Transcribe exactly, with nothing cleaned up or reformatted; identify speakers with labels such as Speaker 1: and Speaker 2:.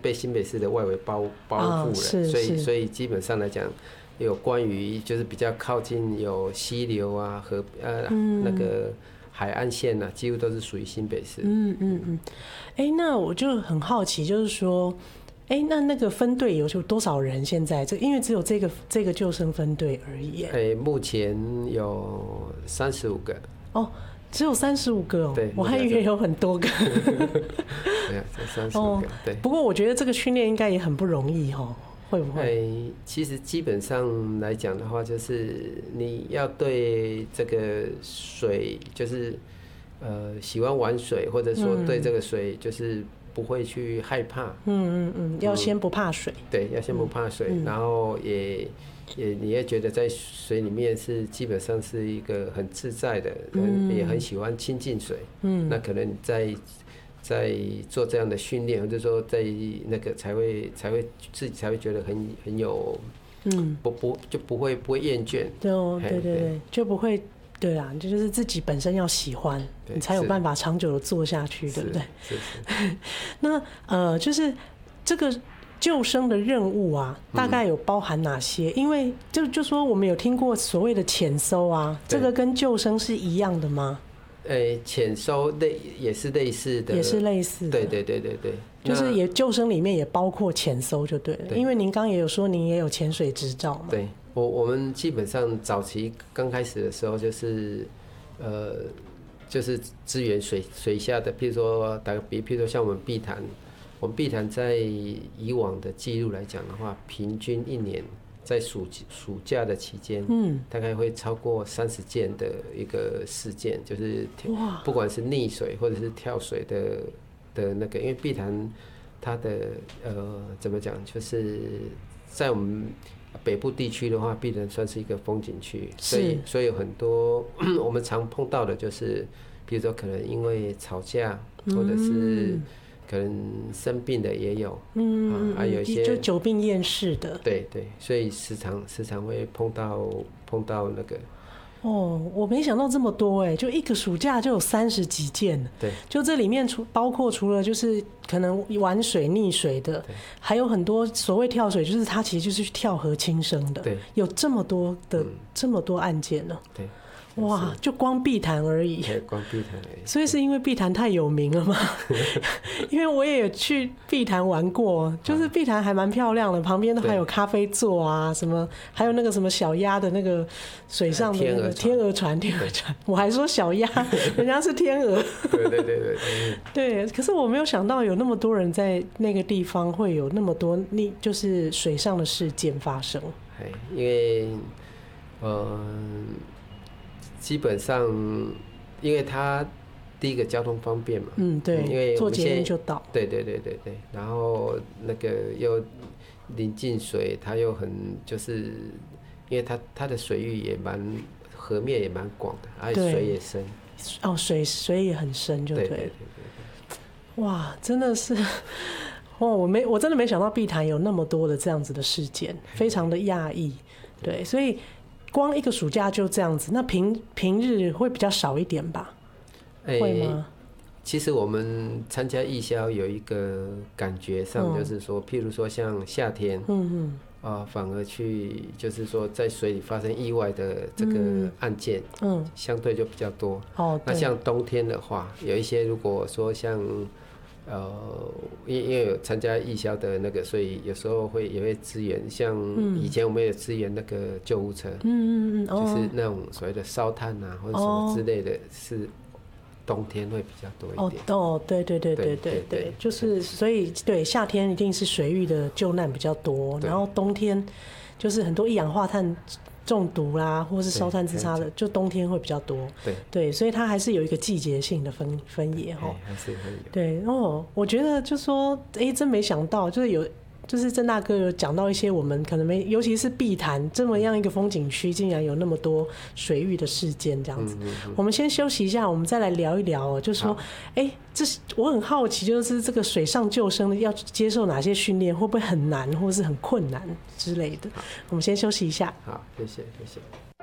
Speaker 1: 被新北市的外围包包覆了，
Speaker 2: 哦、
Speaker 1: 所以所以基本上来讲，有关于就是比较靠近有溪流啊和呃、嗯、那个海岸线啊，几乎都是属于新北市。
Speaker 2: 嗯嗯嗯，哎、欸，那我就很好奇，就是说，哎、欸，那那个分队有多少人？现在这因为只有这个这个救生分队而已。哎、
Speaker 1: 欸，目前有三十五个。
Speaker 2: 哦。只有三十五个哦，
Speaker 1: 对，
Speaker 2: 我还以为有很多个。
Speaker 1: 没有，才三十五个。对。
Speaker 2: 不过我觉得这个训练应该也很不容易哦，会不会？
Speaker 1: 欸，其实基本上来讲的话，就是你要对这个水，就是呃喜欢玩水，或者说对这个水就是不会去害怕。
Speaker 2: 嗯嗯嗯，要先不怕水。
Speaker 1: 嗯、对，要先不怕水，嗯、然后也。也你也觉得在水里面是基本上是一个很自在的，嗯、也很喜欢亲近水。嗯，那可能在在做这样的训练，或者说在那个才会才会自己才会觉得很很有，嗯，不不就不会不会厌倦。
Speaker 2: 对哦，对对对，就不会。对啦，就是自己本身要喜欢，你才有办法长久的做下去，对不对？
Speaker 1: 是是。
Speaker 2: 那呃，就是这个。救生的任务啊，大概有包含哪些？嗯、因为就就说我们有听过所谓的潜搜啊，这个跟救生是一样的吗？
Speaker 1: 诶，潜搜类也是类似的，
Speaker 2: 也是类似的。
Speaker 1: 对对对对对，
Speaker 2: 就是也救生里面也包括潜搜就对了。对，因为您刚也有说您也有潜水执照嘛。
Speaker 1: 对，我我们基本上早期刚开始的时候就是呃就是支援水水下的，譬如说打个比，譬如说像我们碧潭。我们碧潭在以往的记录来讲的话，平均一年在暑暑假的期间，嗯，大概会超过三十件的一个事件，就是不管是溺水或者是跳水的的那个，因为碧潭它的呃怎么讲，就是在我们北部地区的话，碧潭算是一个风景区，所以所以有很多我们常碰到的就是，比如说可能因为吵架，或者是、嗯可能生病的也有，嗯，还、啊、有一些
Speaker 2: 就久病厌世的，
Speaker 1: 对对，所以时常时常会碰到碰到那个。
Speaker 2: 哦，我没想到这么多哎，就一个暑假就有三十几件。
Speaker 1: 对，
Speaker 2: 就这里面除包括除了就是可能玩水溺水的，还有很多所谓跳水，就是他其实就是去跳河轻生的。
Speaker 1: 对，
Speaker 2: 有这么多的、嗯、这么多案件呢。
Speaker 1: 对。
Speaker 2: 哇，就光碧潭而已，
Speaker 1: 对，光碧潭而已。
Speaker 2: 所以是因为碧潭太有名了吗？因为我也有去碧潭玩过，就是碧潭还蛮漂亮的，旁边都还有咖啡座啊，什么还有那个什么小鸭的那个水上的那个天鹅船，天鹅船，我还说小鸭，人家是天鹅。
Speaker 1: 对对对对
Speaker 2: 对，可是我没有想到有那么多人在那个地方会有那么多那就是水上的事件发生。
Speaker 1: 因为呃。基本上，因为它第一个交通方便嘛，
Speaker 2: 嗯，对，
Speaker 1: 因为
Speaker 2: 坐捷运就到，
Speaker 1: 对对对对对，然后那个又临近水，它又很就是，因为它它的水域也蛮河面也蛮广的，而且水也深，
Speaker 2: 哦，水水也很深，就对，对对对对，哇，真的是。哦，我没，我真的没想到碧潭有那么多的这样子的事件，非常的讶异，对，所以。光一个暑假就这样子，那平平日会比较少一点吧？欸、会吗？
Speaker 1: 其实我们参加义消有一个感觉上，就是说，嗯、譬如说像夏天，嗯嗯，啊、呃，反而去就是说在水里发生意外的这个案件，嗯，嗯相对就比较多。哦，那像冬天的话，有一些如果说像。呃，因因为有参加义消的那个，所以有时候会也会支援，像以前我们也支援那个救护车，嗯嗯嗯，就是那种所谓的烧炭啊或者什么之类的，哦、是冬天会比较多一点。
Speaker 2: 哦，对对对对对对，就是所以对夏天一定是水域的救难比较多，然后冬天就是很多一氧化碳。中毒啦，或是烧炭自杀的，就冬天会比较多。
Speaker 1: 对
Speaker 2: 对，所以它还是有一个季节性的分分野哈。
Speaker 1: 还是会有。
Speaker 2: 对哦，我觉得就说，哎、欸，真没想到，就是有，就是郑大哥有讲到一些我们可能没，尤其是碧潭这么样一个风景区，竟然有那么多水域的事件这样子。嗯嗯嗯，我们先休息一下，我们再来聊一聊哦。就说，哎、欸，这是我很好奇，就是这个水上救生要接受哪些训练，会不会很难，或是很困难之类的？我们先休息一下。
Speaker 1: 好，谢谢，谢谢。